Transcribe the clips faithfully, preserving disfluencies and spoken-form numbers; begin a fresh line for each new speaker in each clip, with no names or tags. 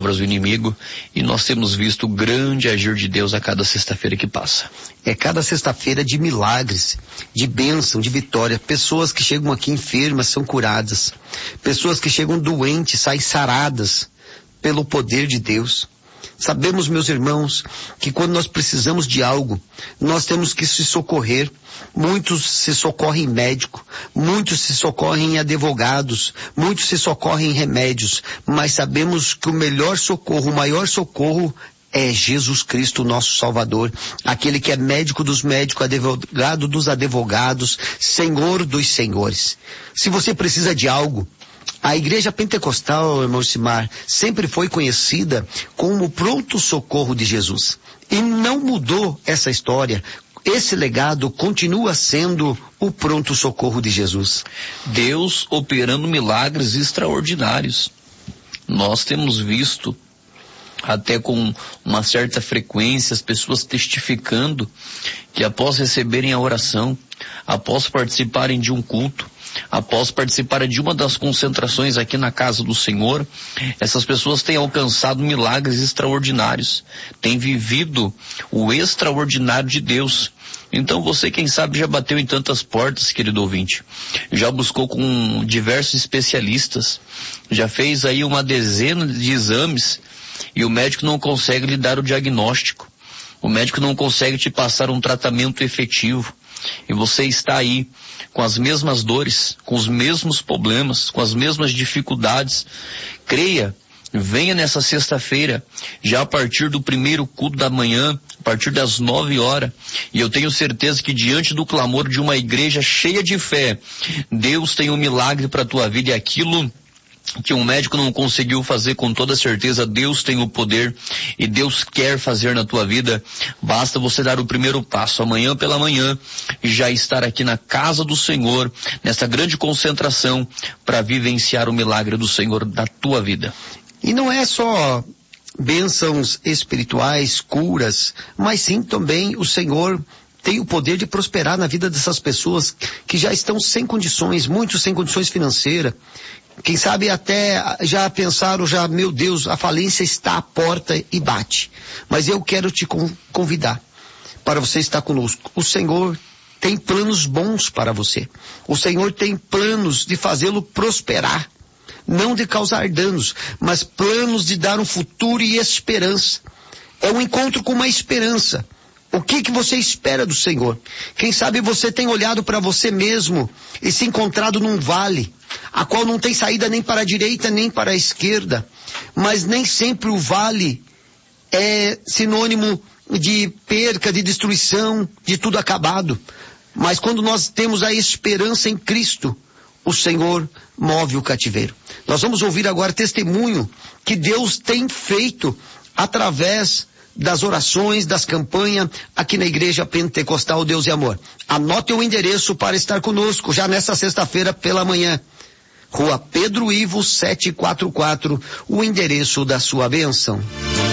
obras do inimigo, e nós temos visto o grande agir de Deus a cada sexta-feira que passa.
É cada sexta-feira de milagres, de bênção, de vitória. Pessoas que chegam aqui enfermas são curadas. Pessoas que chegam doentes saem saradas pelo poder de Deus. Sabemos, meus irmãos, que quando nós precisamos de algo, nós temos que se socorrer. Muitos se socorrem em médico, muitos se socorrem em advogados, muitos se socorrem em remédios, mas sabemos que o melhor socorro, o maior socorro é Jesus Cristo, nosso Salvador, aquele que é médico dos médicos, advogado dos advogados, Senhor dos senhores. Se você precisa de algo, a igreja pentecostal, irmão Simar, sempre foi conhecida como o pronto-socorro de Jesus. E não mudou essa história. Esse legado continua sendo o pronto-socorro de Jesus.
Deus operando milagres extraordinários. Nós temos visto, até com uma certa frequência, as pessoas testificando que após receberem a oração, após participarem de um culto, após participarem de uma das concentrações aqui na casa do Senhor, essas pessoas têm alcançado milagres extraordinários, têm vivido o extraordinário de Deus. Então você, quem sabe, já bateu em tantas portas, querido ouvinte, já buscou com diversos especialistas, já fez aí uma dezena de exames e o médico não consegue lhe dar o diagnóstico, o médico não consegue te passar um tratamento efetivo, e você está aí com as mesmas dores, com os mesmos problemas, com as mesmas dificuldades. Creia, venha nessa sexta-feira, já a partir do primeiro culto da manhã, a partir das nove horas, e eu tenho certeza que diante do clamor de uma igreja cheia de fé, Deus tem um milagre para a tua vida, e aquilo que um médico não conseguiu fazer, com toda certeza Deus tem o poder e Deus quer fazer na tua vida. Basta você dar o primeiro passo, amanhã pela manhã, e já estar aqui na casa do Senhor, nessa grande concentração, para vivenciar o milagre do Senhor da tua vida.
E não é só bênçãos espirituais, curas, mas sim também o Senhor tem o poder de prosperar na vida dessas pessoas que já estão sem condições, muitos sem condições financeiras. Quem sabe até já pensaram, já, meu Deus, a falência está à porta e bate. Mas eu quero te convidar para você estar conosco. O Senhor tem planos bons para você. O Senhor tem planos de fazê-lo prosperar. Não de causar danos, mas planos de dar um futuro e esperança. É um encontro com uma esperança. O que que você espera do Senhor? Quem sabe você tem olhado para você mesmo e se encontrado num vale, a qual não tem saída nem para a direita nem para a esquerda, mas nem sempre o vale é sinônimo de perca, de destruição, de tudo acabado. Mas quando nós temos a esperança em Cristo, o Senhor move o cativeiro. Nós vamos ouvir agora testemunho que Deus tem feito através das orações, das campanhas, aqui na Igreja Pentecostal Deus e Amor. Anote o endereço para estar conosco já nessa sexta-feira pela manhã. Rua Pedro Ivo setecentos e quarenta e quatro, o endereço da sua bênção.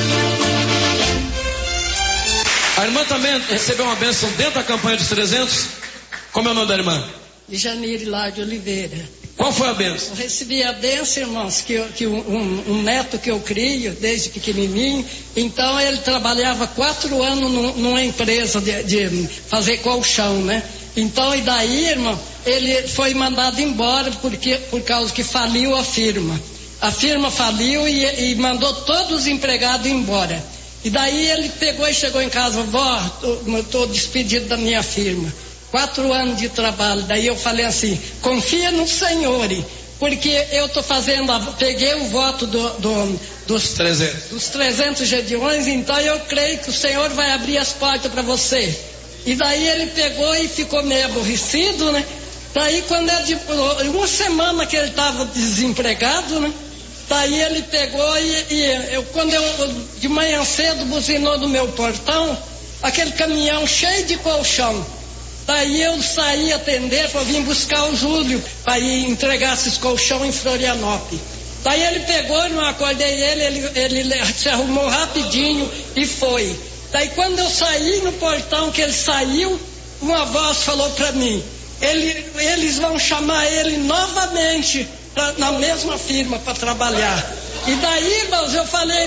A irmã também recebeu uma bênção dentro da campanha dos trezentos. Como é o nome da irmã?
Janeiro Hilário de Oliveira.
Qual foi a bênção?
Eu recebi a bênção, irmãos, que, eu, que um, um neto que eu crio desde pequenininho, então ele trabalhava quatro anos num, numa empresa de, de fazer colchão, né? Então, e daí, irmão, ele foi mandado embora porque, por causa que faliu a firma. A firma faliu e, e mandou todos os empregados embora. E daí ele pegou e chegou em casa, vó, eu estou despedido da minha firma. Quatro anos de trabalho. Daí eu falei assim, confia no Senhor, porque eu estou fazendo, a, peguei o voto do, do, dos, trezentos. dos trezentos gedeões, então eu creio que o Senhor vai abrir as portas para você. E daí ele pegou e ficou meio aborrecido, né? Daí quando é de uma semana que ele estava desempregado, né? Daí ele pegou e, e eu, quando eu de manhã cedo buzinou no meu portão, aquele caminhão cheio de colchão. Daí eu saí atender para vir buscar o Júlio para ir entregar esses colchão em Florianópolis. Daí ele pegou, não acordei ele, ele, ele se arrumou rapidinho e foi. Daí quando eu saí no portão que ele saiu, uma voz falou para mim, ele, eles vão chamar ele novamente pra, na mesma firma para trabalhar. E daí, irmãos, eu falei